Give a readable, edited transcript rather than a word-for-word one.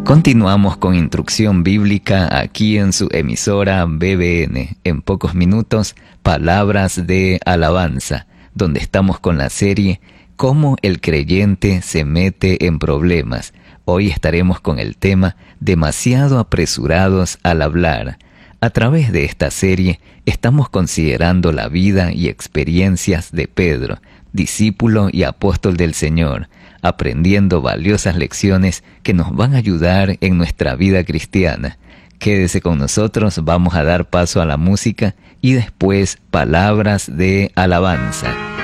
Continuamos con instrucción bíblica aquí en su emisora BBN. En pocos minutos, palabras de alabanza, donde estamos con la serie Cómo el creyente se mete en problemas. Hoy estaremos con el tema demasiado apresurados al hablar. A través de esta serie estamos considerando la vida y experiencias de Pedro, discípulo y apóstol del Señor, aprendiendo valiosas lecciones que nos van a ayudar en nuestra vida cristiana. Quédese con nosotros, vamos a dar paso a la música y después palabras de alabanza.